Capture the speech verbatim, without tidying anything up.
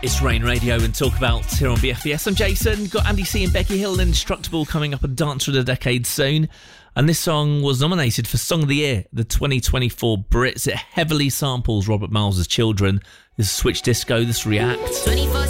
It's Rain Radio and Talk About here on B F B S. I'm Jason. Got Andy C and Becky Hill and Indestructible coming up, a Dancer of the Decade soon. And this song was nominated for Song of the Year, the twenty twenty-four Brits. It heavily samples Robert Miles' Children. This is Switch Disco, this React. twenty-four